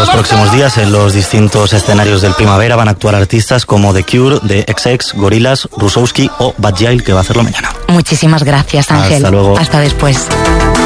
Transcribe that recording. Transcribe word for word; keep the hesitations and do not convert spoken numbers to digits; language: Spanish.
los próximos días en los distintos escenarios del Primavera van a actuar artistas como The Cure, The X X, Gorillaz, Rusowski o Bad Gyal, que va a hacerlo mañana. Muchísimas gracias, Ángel. Hasta luego. Hasta después.